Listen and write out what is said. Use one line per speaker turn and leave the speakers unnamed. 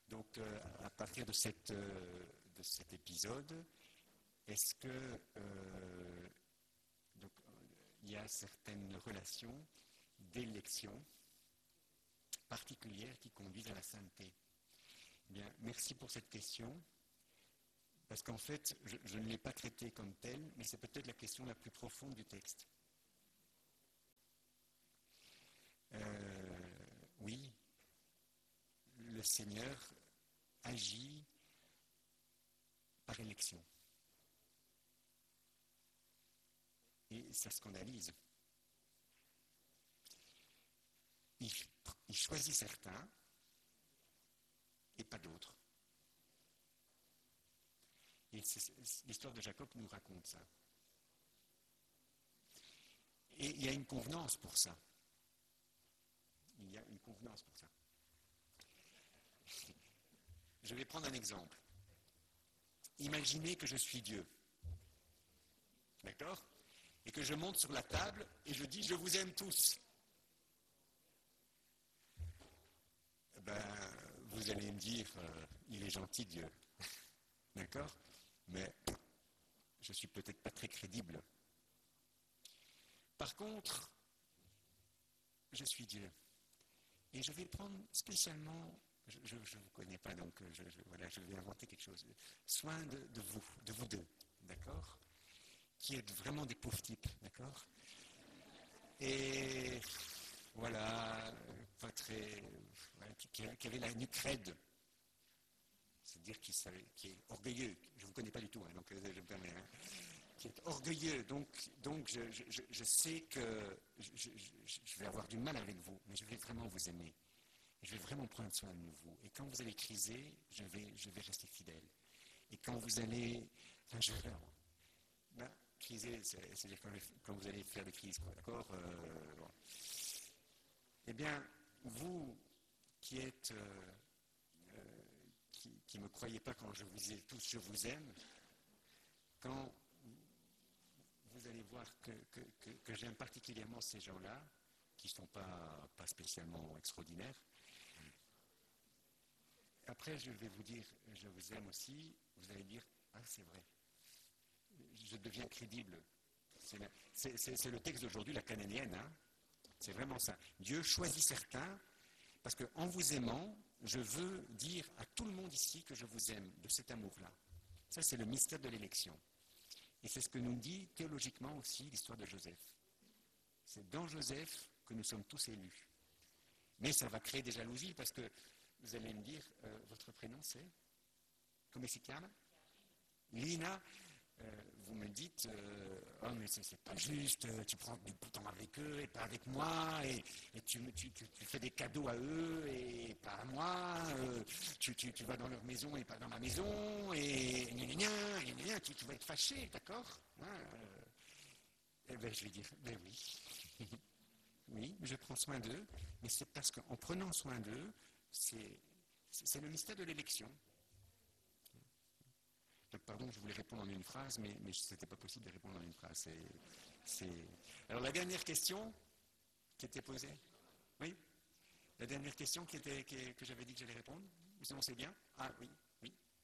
Donc, à partir de cet épisode, est-ce que donc, il y a certaines relations d'élection particulières qui conduisent à la sainteté? Bien, merci pour cette question, parce qu'en fait, je ne l'ai pas traitée comme telle, mais c'est peut-être la question la plus profonde du texte. Oui, le Seigneur agit par élection. Et ça scandalise. Il choisit certains et pas d'autres. Et l'histoire de Jacob nous raconte ça. Et il y a une convenance pour ça. Il y a une convenance pour ça. Je vais prendre un exemple. Imaginez que je suis Dieu. D'accord ? Et que je monte sur la table et je dis « Je vous aime tous ». Ben, vous allez me dire « Il est gentil, Dieu ». D'accord ? Mais je ne suis peut-être pas très crédible. Par contre, je suis Dieu. Et je vais prendre spécialement, je ne vous connais pas, donc voilà, je vais inventer quelque chose. Soin de vous deux, d'accord ? Qui êtes vraiment des pauvres types, d'accord ? Et voilà, pas très, voilà, qui avait la nuque raide. C'est-à-dire qui est orgueilleux. Je ne vous connais pas du tout, hein, donc je me permets. Hein, qui est orgueilleux. Donc je sais que je vais avoir du mal avec vous, mais je vais vraiment vous aimer. Je vais vraiment prendre soin de vous. Et quand vous allez criser, je vais rester fidèle. Et quand vous allez... criser, c'est-à-dire quand vous allez faire des crises, quoi, d'accord bon. Eh bien, vous qui êtes... qui ne me croyez pas quand je vous dis tous je vous aime, quand vous allez voir que j'aime particulièrement ces gens-là, qui ne sont pas spécialement extraordinaires, après je vais vous dire je vous aime aussi, vous allez dire ah c'est vrai, je deviens crédible. C'est le texte d'aujourd'hui, la cananéenne, hein. C'est vraiment ça. Dieu choisit certains, parce qu'en vous aimant, je veux dire à tout le monde ici que je vous aime, de cet amour-là. Ça, c'est le mystère de l'élection. Et c'est ce que nous dit théologiquement aussi l'histoire de Joseph. C'est dans Joseph que nous sommes tous élus. Mais ça va créer des jalousies, parce que vous allez me dire, votre prénom c'est? Come si chiama? Lina. Vous me dites, oh mais c'est pas juste, tu prends du temps avec eux et pas avec moi, et tu fais des cadeaux à eux et pas à moi, tu vas dans leur maison et pas dans ma maison, et tu vas être fâché, d'accord hein, eh bien je vais dire, ben oui, oui, je prends soin d'eux, mais c'est parce qu'en prenant soin d'eux, c'est le mystère de l'élection. Pardon, je voulais répondre en une phrase, mais ce n'était pas possible de répondre en une phrase. Alors, la dernière question qui était posée. Oui ? La dernière question que j'avais dit que j'allais répondre. Sinon, c'est bien ? Ah oui.